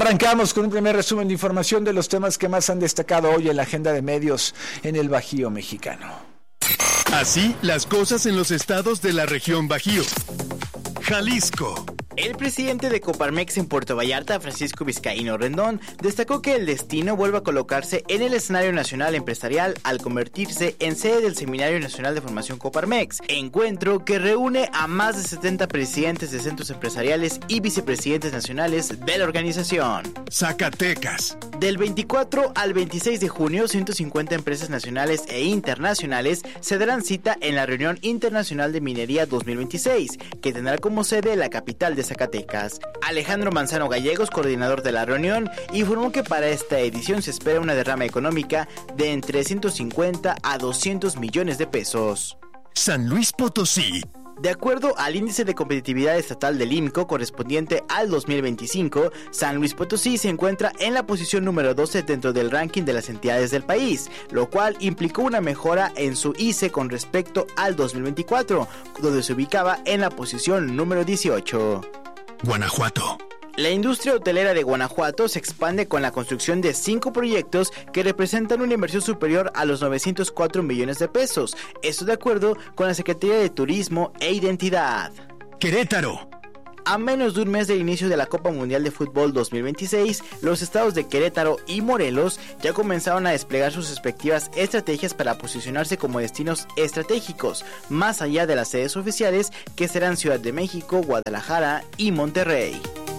Arrancamos con un primer resumen de información de los temas que más han destacado hoy en la agenda de medios en el Bajío mexicano. Así las cosas en los estados de la región Bajío. Jalisco. El presidente de Coparmex en Puerto Vallarta, Francisco Vizcaíno Rendón, destacó que el destino vuelve a colocarse en el escenario nacional empresarial al convertirse en sede del Seminario Nacional de Formación Coparmex, encuentro que reúne a más de 70 presidentes de centros empresariales y vicepresidentes nacionales de la organización. Zacatecas. Del 24 al 26 de junio, 150 empresas nacionales e internacionales se darán cita en la Reunión Internacional de Minería 2026, que tendrá como sede la capital de Zacatecas. Alejandro Manzano Gallegos, coordinador de la reunión, informó que para esta edición se espera una derrama económica de entre 150 a 200 millones de pesos. San Luis Potosí. De acuerdo al índice de competitividad estatal del IMCO correspondiente al 2025, San Luis Potosí se encuentra en la posición número 12 dentro del ranking de las entidades del país, lo cual implicó una mejora en su ICE con respecto al 2024, donde se ubicaba en la posición número 18. Guanajuato. La industria hotelera de Guanajuato se expande con la construcción de 5 proyectos que representan una inversión superior a los 904 millones de pesos. Esto de acuerdo con la Secretaría de Turismo e Identidad. Querétaro. A menos de un mes del inicio de la Copa Mundial de Fútbol 2026, los estados de Querétaro y Morelos ya comenzaron a desplegar sus respectivas estrategias para posicionarse como destinos estratégicos, más allá de las sedes oficiales que serán Ciudad de México, Guadalajara y Monterrey.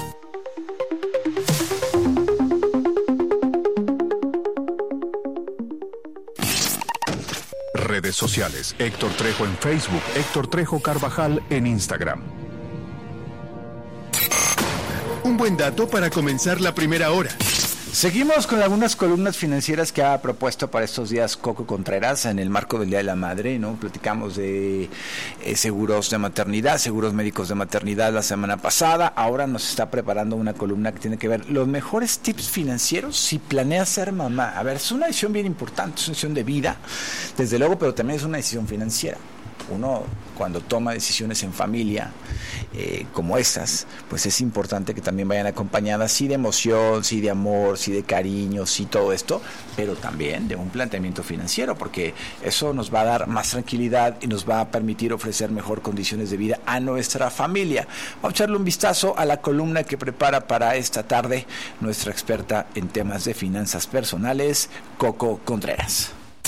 Redes sociales: Héctor Trejo en Facebook, Héctor Trejo Carvajal en Instagram. Un buen dato para comenzar la primera hora. Seguimos con algunas columnas financieras que ha propuesto para estos días Coco Contreras en el marco del Día de la Madre, ¿no? Platicamos de seguros de maternidad, seguros médicos de maternidad la semana pasada. Ahora nos está preparando una columna que tiene que ver los mejores tips financieros si planeas ser mamá. A ver, es una decisión bien importante, es una decisión de vida, desde luego, pero también es una decisión financiera. Uno, cuando toma decisiones en familia como estas, pues es importante que también vayan acompañadas sí de emoción, sí de amor, sí de cariño, sí todo esto, pero también de un planteamiento financiero, porque eso nos va a dar más tranquilidad y nos va a permitir ofrecer mejor condiciones de vida a nuestra familia. Vamos a echarle un vistazo a la columna que prepara para esta tarde nuestra experta en temas de finanzas personales, Coco Contreras.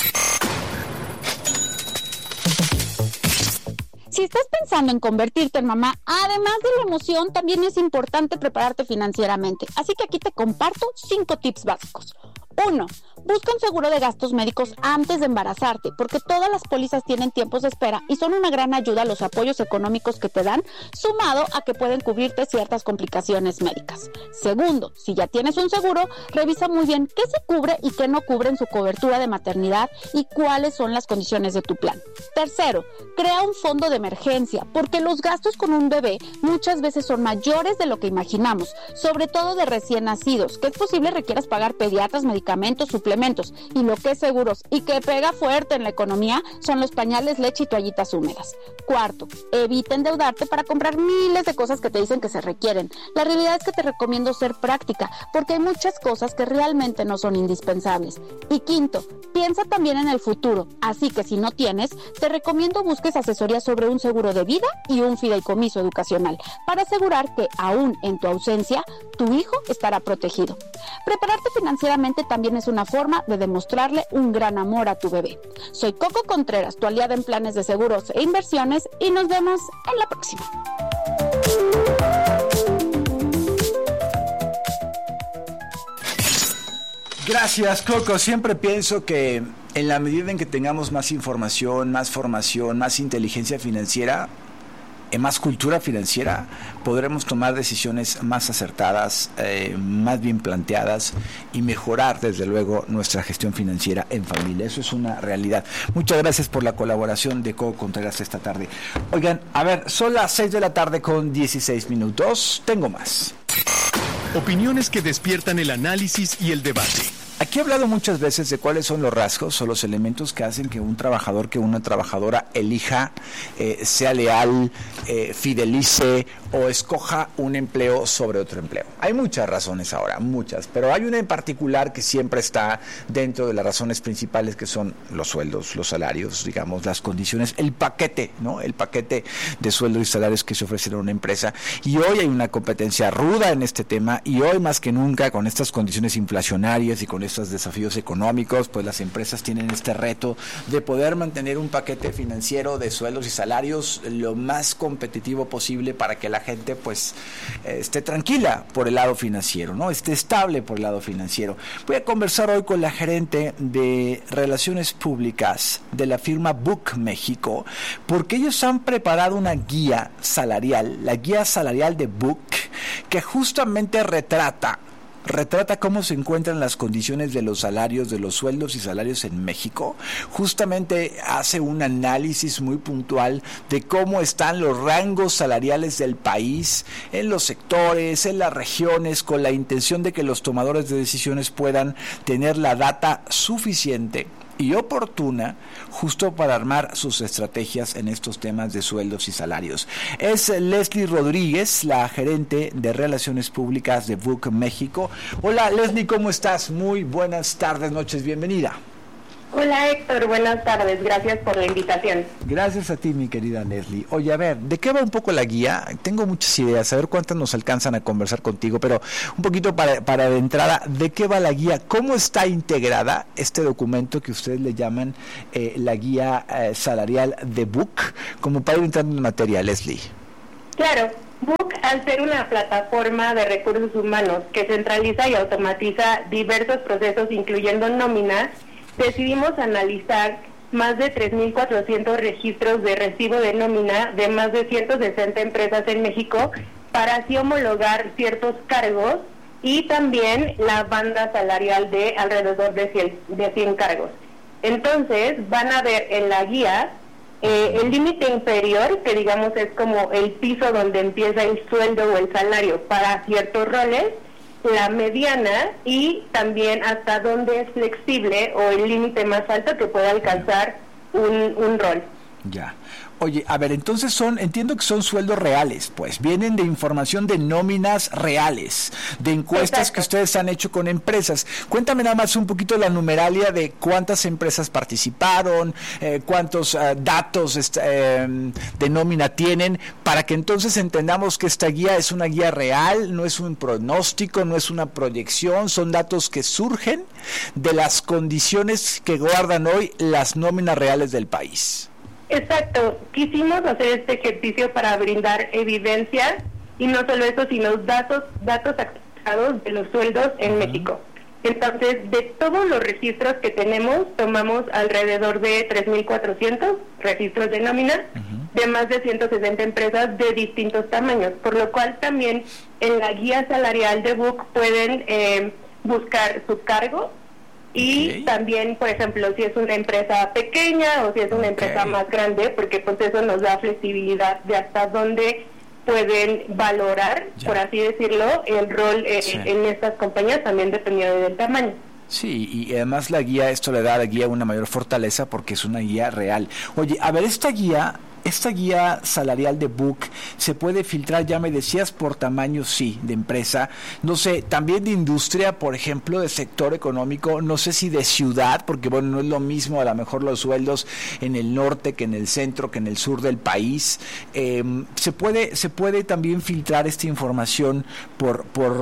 Si estás pensando en convertirte en mamá, además de la emoción, también es importante prepararte financieramente. Así que aquí te comparto 5 tips básicos. 1. Busca un seguro de gastos médicos antes de embarazarte, porque todas las pólizas tienen tiempos de espera y son una gran ayuda a los apoyos económicos que te dan, sumado a que pueden cubrirte ciertas complicaciones médicas. 2. Si ya tienes un seguro, revisa muy bien qué se cubre y qué no cubre en su cobertura de maternidad y cuáles son las condiciones de tu plan. 3. Crea un fondo de emergencia, porque los gastos con un bebé muchas veces son mayores de lo que imaginamos, sobre todo de recién nacidos, que es posible requieras pagar pediatras, medicamentos, suplementos, y lo que es seguros y que pega fuerte en la economía son los pañales, leche y toallitas húmedas. 4. Evita endeudarte para comprar miles de cosas que te dicen que se requieren. La realidad es que te recomiendo ser práctica, porque hay muchas cosas que realmente no son indispensables. Y 5. Piensa también en el futuro, así que si no tienes, te recomiendo busques asesoría sobre un seguro de vida y un fideicomiso educacional, para asegurar que aún en tu ausencia, tu hijo estará protegido. Prepararte financieramente también es una forma de demostrarle un gran amor a tu bebé. Soy Coco Contreras, tu aliada en planes de seguros e inversiones, y nos vemos en la próxima. Gracias, Coco. Siempre pienso que en la medida en que tengamos más información, más formación, más inteligencia financiera, más cultura financiera, podremos tomar decisiones más acertadas, más bien planteadas, y mejorar desde luego nuestra gestión financiera en familia. Eso es una realidad. Muchas gracias por la colaboración de Coco Contreras esta tarde. Oigan, a ver, son las 6 de la tarde con 16 minutos. Tengo más. Opiniones que despiertan el análisis y el debate. Aquí he hablado muchas veces de cuáles son los rasgos o los elementos que hacen que un trabajador, que una trabajadora elija, sea leal, fidelice o escoja un empleo sobre otro empleo. Hay muchas razones ahora, muchas, pero hay una en particular que siempre está dentro de las razones principales, que son los sueldos, los salarios, digamos, las condiciones, el paquete, ¿no? El paquete de sueldos y salarios que se ofrecen a una empresa. Y hoy hay una competencia ruda en este tema, y hoy más que nunca, con estas condiciones inflacionarias y con estos desafíos económicos, pues las empresas tienen este reto de poder mantener un paquete financiero de sueldos y salarios lo más competitivo posible para que la gente pues esté tranquila por el lado financiero, ¿no? Esté estable por el lado financiero. Voy a conversar hoy con la gerente de Relaciones Públicas de la firma Book México, porque ellos han preparado una guía salarial, la guía salarial de Book, que justamente retrata cómo se encuentran las condiciones de los salarios, de los sueldos y salarios en México. Justamente hace un análisis muy puntual de cómo están los rangos salariales del país, en los sectores, en las regiones, con la intención de que los tomadores de decisiones puedan tener la data suficiente y oportuna justo para armar sus estrategias en estos temas de sueldos y salarios. Es Leslie Rodríguez, la gerente de Relaciones Públicas de Book México. Hola Leslie, ¿cómo estás? Muy buenas tardes, noches, bienvenida. Hola Héctor, buenas tardes, gracias por la invitación. Gracias a ti, mi querida Leslie. Oye, a ver, ¿de qué va un poco la guía? Tengo muchas ideas, a ver cuántas nos alcanzan a conversar contigo, pero un poquito para de entrada, ¿de qué va la guía? ¿Cómo está integrada este documento que ustedes le llaman la guía salarial de Book? Como para ir entrando en materia, Leslie. Claro, Book, al ser una plataforma de recursos humanos que centraliza y automatiza diversos procesos, incluyendo nómina, decidimos analizar más de 3.400 registros de recibo de nómina de más de 160 empresas en México para así homologar ciertos cargos y también la banda salarial de alrededor de 100 cargos. Entonces van a ver en la guía el límite inferior, que digamos es como el piso donde empieza el sueldo o el salario para ciertos roles, la mediana y también hasta dónde es flexible o el límite más alto que puede alcanzar un rol. Ya. Oye, a ver, entonces entiendo que son sueldos reales, pues, vienen de información de nóminas reales, de encuestas Exacto. que ustedes han hecho con empresas. Cuéntame nada más un poquito la numeralia de cuántas empresas participaron, cuántos datos de nómina tienen, para que entonces entendamos que esta guía es una guía real, no es un pronóstico, no es una proyección, son datos que surgen de las condiciones que guardan hoy las nóminas reales del país. Exacto, quisimos hacer este ejercicio para brindar evidencia y no solo eso, sino datos actualizados de los sueldos en México. Entonces, de todos los registros que tenemos, tomamos alrededor de 3.400 registros de nómina de más de 160 empresas de distintos tamaños, por lo cual también en la guía salarial de Book pueden buscar su cargo. Y también, por ejemplo, si es una empresa pequeña o si es una empresa más grande, porque pues eso nos da flexibilidad de hasta dónde pueden valorar, por así decirlo, el rol en estas compañías, también dependiendo del tamaño. Sí, y además esto le da a la guía una mayor fortaleza porque es una guía real. Oye, a ver, esta guía salarial de Book se puede filtrar, ya me decías, por tamaño, sí, de empresa, no sé, también de industria, por ejemplo, de sector económico, no sé si de ciudad, porque bueno, no es lo mismo a lo mejor los sueldos en el norte que en el centro, que en el sur del país. ¿Se puede también filtrar esta información por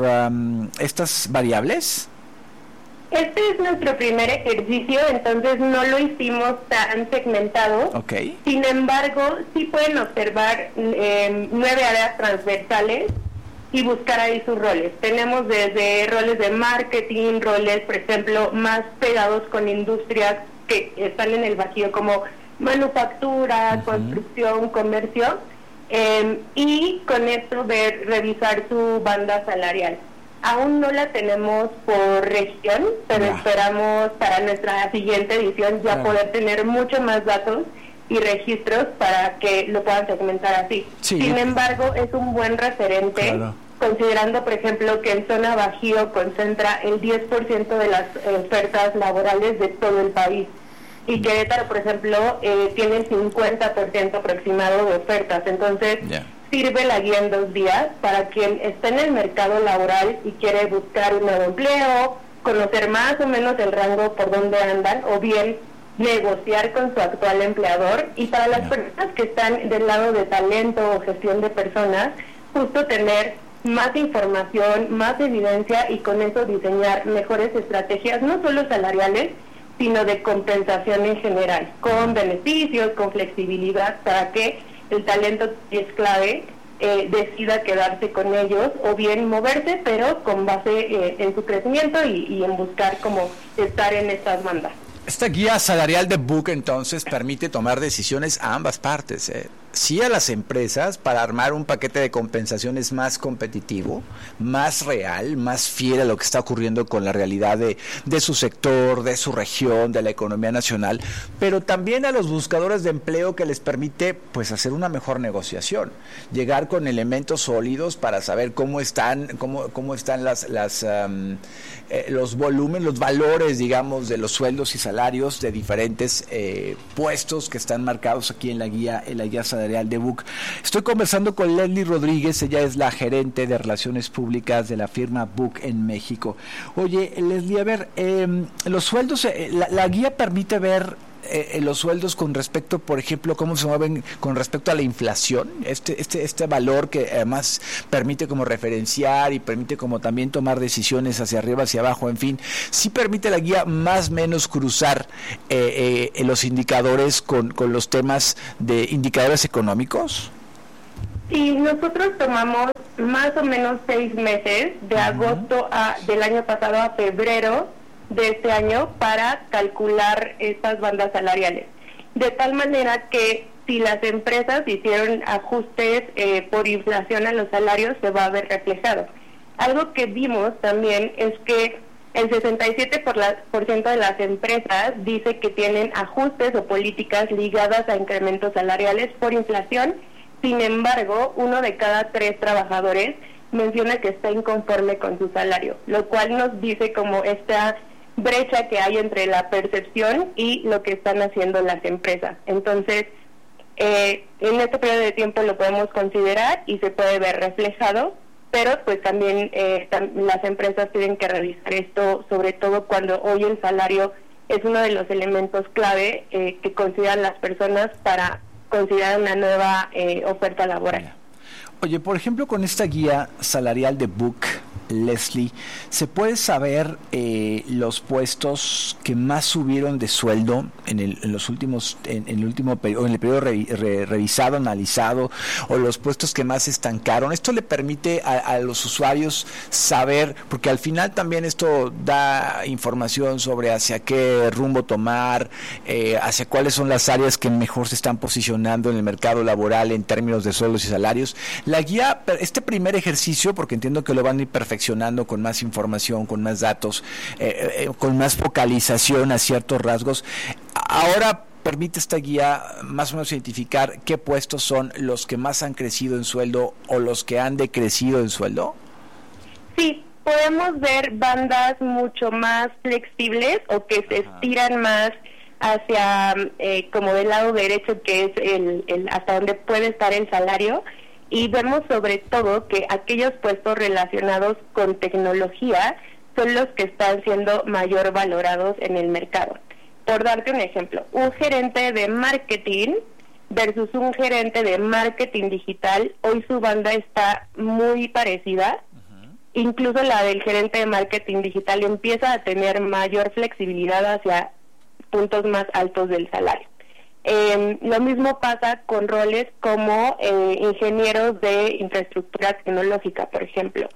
estas variables? Este es nuestro primer ejercicio, entonces no lo hicimos tan segmentado. Okay. Sin embargo, sí pueden observar 9 áreas transversales y buscar ahí sus roles. Tenemos desde roles de marketing, roles, por ejemplo, más pegados con industrias que están en el Bajío, como manufactura, construcción, comercio, y con esto revisar su banda salarial. Aún no la tenemos por región, pero esperamos para nuestra siguiente edición ya poder tener mucho más datos y registros para que lo puedan segmentar así. Sí. Sin embargo, es un buen referente considerando, por ejemplo, que en zona Bajío concentra el 10% de las ofertas laborales de todo el país. Y Querétaro, por ejemplo, tiene el 50% aproximado de ofertas. Entonces, sirve la guía en 2 días para quien está en el mercado laboral y quiere buscar un nuevo empleo, conocer más o menos el rango por donde andan, o bien negociar con su actual empleador. Y para las personas que están del lado de talento o gestión de personas, justo tener más información, más evidencia, y con eso diseñar mejores estrategias, no solo salariales, sino de compensación en general, con beneficios, con flexibilidad, para que el talento, que es clave, decida quedarse con ellos, o bien moverse, pero con base en su crecimiento y en buscar como estar en estas bandas. Esta guía salarial de Book, entonces, permite tomar decisiones a ambas partes, sí a las empresas para armar un paquete de compensaciones más competitivo, más real, más fiel a lo que está ocurriendo con la realidad de su sector, de su región, de la economía nacional, pero también a los buscadores de empleo, que les permite pues hacer una mejor negociación, llegar con elementos sólidos para saber cómo están los volúmenes, los valores, digamos, de los sueldos y salarios de diferentes puestos que están marcados aquí en la guía salarial de Book. Estoy conversando con Leslie Rodríguez, ella es la gerente de Relaciones Públicas de la firma Book en México. Oye, Leslie, a ver, los sueldos, la guía permite ver los sueldos con respecto, por ejemplo, cómo se mueven con respecto a la inflación, este valor que además permite como referenciar y permite como también tomar decisiones hacia arriba, hacia abajo, en fin, sí permite la guía más o menos cruzar los indicadores con los temas de indicadores económicos. Sí, nosotros tomamos más o menos 6 meses, de agosto del año pasado a febrero de este año, para calcular estas bandas salariales, de tal manera que si las empresas hicieron ajustes por inflación a los salarios, se va a ver reflejado. Algo que vimos también es que el 67% de las empresas dice que tienen ajustes o políticas ligadas a incrementos salariales por inflación. Sin embargo, 1 de cada 3 trabajadores menciona que está inconforme con su salario, lo cual nos dice como esta brecha que hay entre la percepción y lo que están haciendo las empresas. Entonces, en este periodo de tiempo lo podemos considerar y se puede ver reflejado, pero pues también las empresas tienen que realizar esto, sobre todo cuando hoy el salario es uno de los elementos clave que consideran las personas para considerar una nueva oferta laboral. Oye, por ejemplo, con esta guía salarial de Book, Leslie, ¿se puede saber los puestos que más subieron de sueldo en el último periodo, en el periodo revisado, analizado, o los puestos que más estancaron? Esto le permite a los usuarios saber, porque al final también esto da información sobre hacia qué rumbo tomar, hacia cuáles son las áreas que mejor se están posicionando en el mercado laboral en términos de sueldos y salarios. La guía, este primer ejercicio, porque entiendo que lo van a ir perfeccionando con más información, con más datos, con más focalización a ciertos rasgos, ahora permite esta guía más o menos identificar qué puestos son los que más han crecido en sueldo o los que han decrecido en sueldo. Sí, podemos ver bandas mucho más flexibles o que se estiran más hacia como del lado derecho, que es el hasta donde puede estar el salario. Y vemos sobre todo que aquellos puestos relacionados con tecnología son los que están siendo mayor valorados en el mercado. Por darte un ejemplo, un gerente de marketing versus un gerente de marketing digital, hoy su banda está muy parecida. Incluso la del gerente de marketing digital empieza a tener mayor flexibilidad hacia puntos más altos del salario. Lo mismo pasa con roles como ingenieros de infraestructura tecnológica, por ejemplo.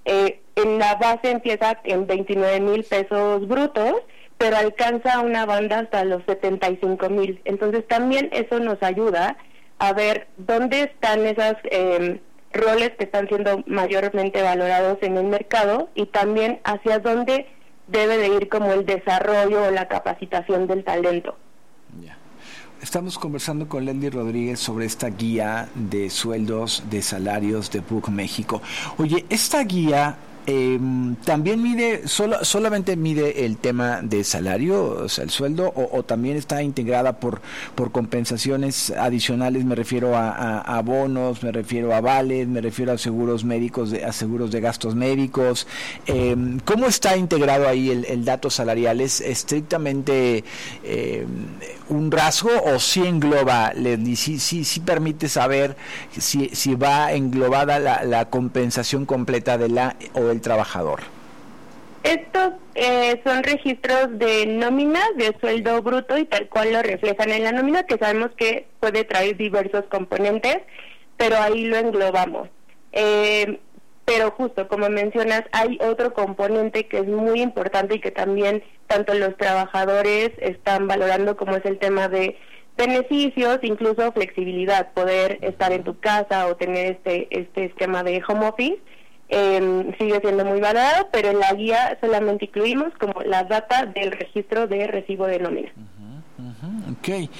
En la base empieza en 29,000 pesos brutos, pero alcanza una banda hasta los 75,000. Entonces también eso nos ayuda a ver dónde están esos roles que están siendo mayormente valorados en el mercado, y también hacia dónde debe de ir como el desarrollo o la capacitación del talento. Yeah. Estamos conversando con Leslie Rodríguez sobre esta guía de sueldos, de salarios de Book México. Oye, esta guía también mide, solamente mide el tema de salario, o sea, el sueldo, o también está integrada por compensaciones adicionales. Me refiero a bonos, me refiero a vales, me refiero a seguros médicos, a seguros de gastos médicos. ¿Cómo está integrado ahí el dato salarial? ¿Es estrictamente un rasgo o sí engloba, Leslie, sí permite saber si va englobada la compensación completa de la o el trabajador? Estos son registros de nómina, de sueldo bruto, y tal cual lo reflejan en la nómina, que sabemos que puede traer diversos componentes, pero ahí lo englobamos. Pero justo como mencionas, hay otro componente que es muy importante y que también tanto los trabajadores están valorando, como es el tema de beneficios, incluso flexibilidad, poder estar en tu casa o tener este esquema de home office. Sigue siendo muy valorado, pero en la guía solamente incluimos como la data del registro de recibo de nómina. Ok.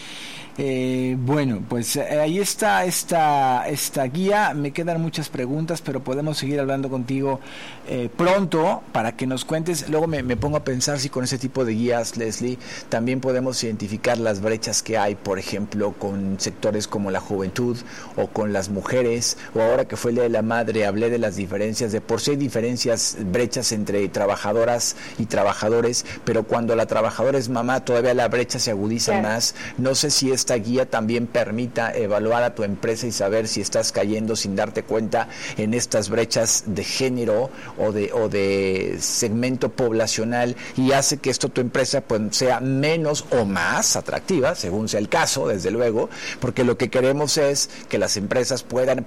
Bueno, pues ahí está esta guía. Me quedan muchas preguntas, pero podemos seguir hablando contigo pronto para que nos cuentes. Luego me pongo a pensar si con ese tipo de guías, Leslie, también podemos identificar las brechas que hay, por ejemplo, con sectores como la juventud o con las mujeres, o ahora que fue el Día de la Madre, hablé de las diferencias, de por sí hay diferencias, brechas entre trabajadoras y trabajadores, pero cuando la trabajadora es mamá todavía la brecha se agudiza más. No sé si esta guía también permita evaluar a tu empresa y saber si estás cayendo sin darte cuenta en estas brechas de género o de segmento poblacional, y hace que esto tu empresa pues sea menos o más atractiva, según sea el caso, desde luego, porque lo que queremos es que las empresas puedan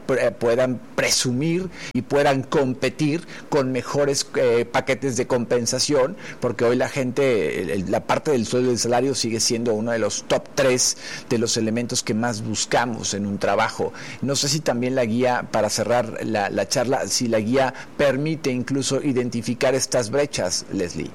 presumir y puedan competir con mejores paquetes de compensación, porque hoy la gente, la parte del sueldo y del salario sigue siendo uno de los top 3 de los elementos que más buscamos en un trabajo. No sé si también la guía, para cerrar la charla, si la guía permite incluso identificar estas brechas, Leslie.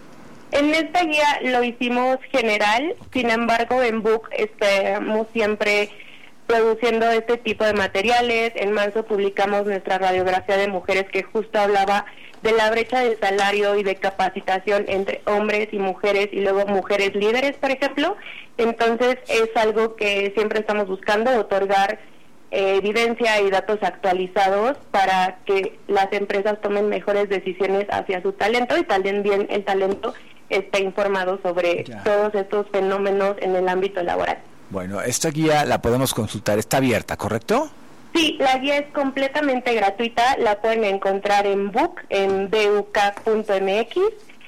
En esta guía lo hicimos general, sin embargo en Book estamos siempre produciendo este tipo de materiales. En marzo publicamos nuestra radiografía de mujeres, que justo hablaba de la brecha de salario y de capacitación entre hombres y mujeres, y luego mujeres líderes, por ejemplo. Entonces es algo que siempre estamos buscando, otorgar evidencia y datos actualizados para que las empresas tomen mejores decisiones hacia su talento, y también el talento esté informado sobre todos estos fenómenos en el ámbito laboral. Bueno, esta guía la podemos consultar, está abierta, ¿correcto? Sí, la guía es completamente gratuita, la pueden encontrar en Book, en buk.mx,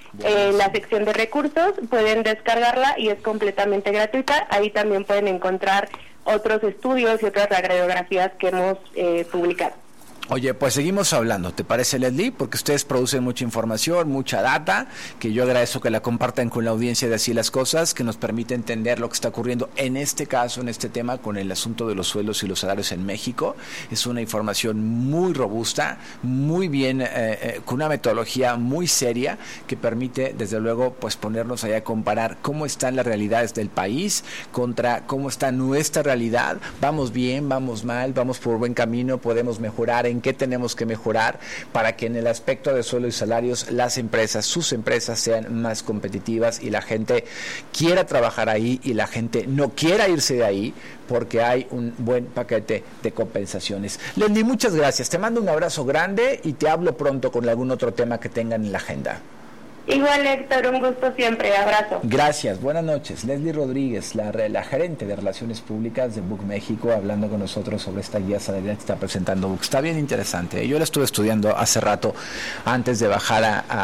en la sección de recursos, pueden descargarla y es completamente gratuita. Ahí también pueden encontrar otros estudios y otras radiografías que hemos publicado. Oye, pues seguimos hablando, ¿te parece, Leslie? Porque ustedes producen mucha información, mucha data, que yo agradezco que la compartan con la audiencia de Así las Cosas, que nos permite entender lo que está ocurriendo en este caso, en este tema, con el asunto de los sueldos y los salarios en México. Es una información muy robusta, muy bien, con una metodología muy seria, que permite, desde luego, pues ponernos allá a comparar cómo están las realidades del país contra cómo está nuestra realidad. Vamos bien, vamos mal, vamos por buen camino, podemos mejorar, en qué tenemos que mejorar para que en el aspecto de sueldo y salarios las empresas, sus empresas, sean más competitivas y la gente quiera trabajar ahí y la gente no quiera irse de ahí porque hay un buen paquete de compensaciones. Leslie, muchas gracias. Te mando un abrazo grande y te hablo pronto con algún otro tema que tengan en la agenda. Igual, Héctor, un gusto siempre, abrazo. Gracias, buenas noches. Leslie Rodríguez, la gerente de Relaciones Públicas de Book México, hablando con nosotros sobre esta guía salarial que está presentando Book. Está bien interesante. Yo la estuve estudiando hace rato antes de bajar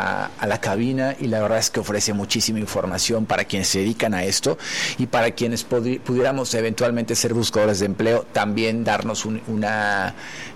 a la cabina, y la verdad es que ofrece muchísima información para quienes se dedican a esto y para quienes pudiéramos eventualmente ser buscadores de empleo, también darnos una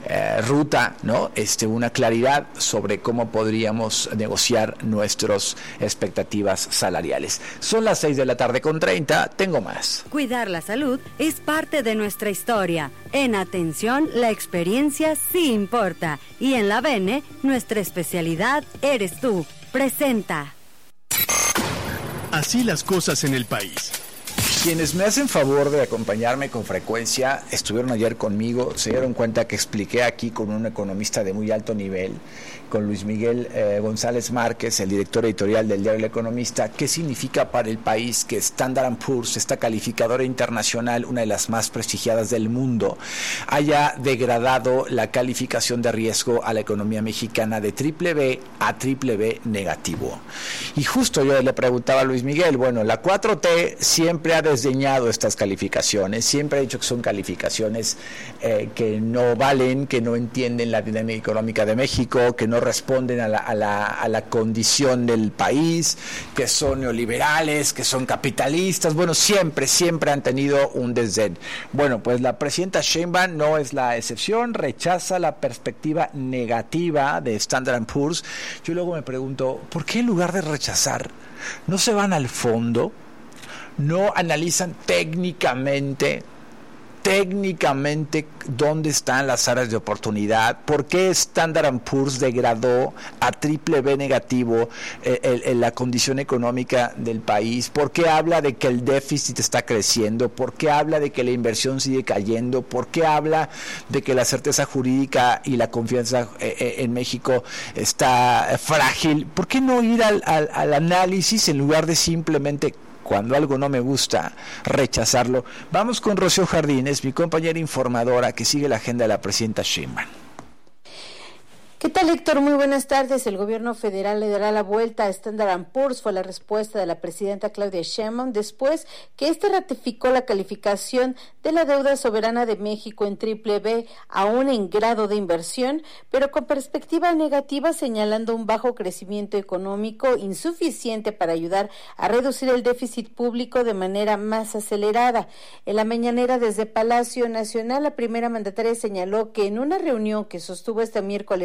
ruta, ¿no? Una claridad sobre cómo podríamos negociar nuestras expectativas salariales. Son las 6:30 p.m, tengo más. Cuidar la salud es parte de nuestra historia. En Atención, la experiencia sí importa. Y en la Bene, nuestra especialidad eres tú. Presenta. Así las cosas en el país. Quienes me hacen favor de acompañarme con frecuencia estuvieron ayer conmigo, se dieron cuenta que expliqué aquí con un economista de muy alto nivel, con Luis Miguel González Márquez, el director editorial del diario El Economista, qué significa para el país que Standard & Poor's, esta calificadora internacional, una de las más prestigiadas del mundo, haya degradado la calificación de riesgo a la economía mexicana de BBB a BBB negativo. Y justo yo le preguntaba a Luis Miguel, bueno, la 4T siempre ha desdeñado estas calificaciones, siempre ha dicho que son calificaciones que no valen, que no entienden la dinámica económica de México, que no responden a la condición del país, que son neoliberales, que son capitalistas. Bueno, siempre han tenido un desdén. Bueno, pues la presidenta Sheinbaum no es la excepción, rechaza la perspectiva negativa de Standard & Poor's. Yo luego me pregunto, ¿por qué en lugar de rechazar no se van al fondo? No analizan técnicamente dónde están las áreas de oportunidad, por qué Standard & Poor's degradó a BBB negativo la condición económica del país, por qué habla de que el déficit está creciendo, por qué habla de que la inversión sigue cayendo, por qué habla de que la certeza jurídica y la confianza en México está frágil. ¿Por qué no ir al análisis en lugar de simplemente, cuando algo no me gusta, rechazarlo? Vamos con Rocío Jardines, mi compañera informadora que sigue la agenda de la presidenta Sheinbaum. ¿Qué tal, Héctor? Muy buenas tardes. El gobierno federal le dará la vuelta a Standard & Poor's, fue la respuesta de la presidenta Claudia Sheinbaum después que ratificó la calificación de la deuda soberana de México en BBB, aún en grado de inversión, pero con perspectiva negativa, señalando un bajo crecimiento económico insuficiente para ayudar a reducir el déficit público de manera más acelerada. En la mañanera desde Palacio Nacional, la primera mandataria señaló que en una reunión que sostuvo este miércoles